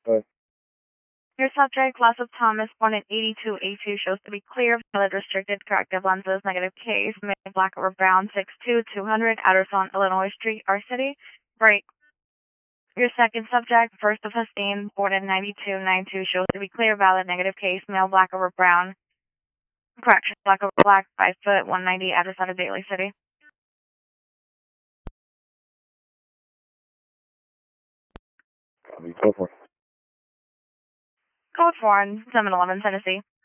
Good. Your subject, class of Thomas, born in 82A2, shows to be clear, valid, restricted, corrective lenses, negative case, male, black or brown, 6'2", 200, Adderson, Illinois Street, R City. Break. Your second subject, first of Hustine, born in 9292, shows to be clear, valid, negative case, male, black over brown. Correction, black over black, 5 foot, 190, address out of Daly City. Copy. Go for it. Code 4 in 711, Tennessee.